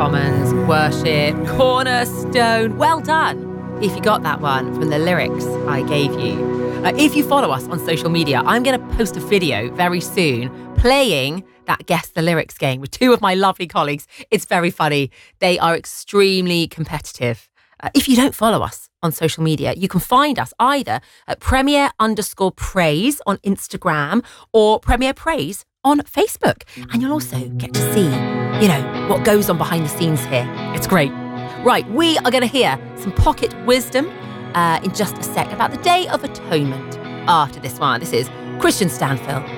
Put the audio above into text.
Commons, Worship, Cornerstone. Well done if you got that one from the lyrics I gave you. If you follow us on social media, I'm going to post a video very soon playing that Guess the Lyrics game with two of my lovely colleagues. It's very funny. They are extremely competitive. If you don't follow us on social media, you can find us either at Premier_Praise on Instagram or Premier Praise on Facebook. And you'll also get to see, what goes on behind the scenes here. It's great. Right, we are going to hear some pocket wisdom in just a sec about the Day of Atonement after this one. This is Christian Stanfill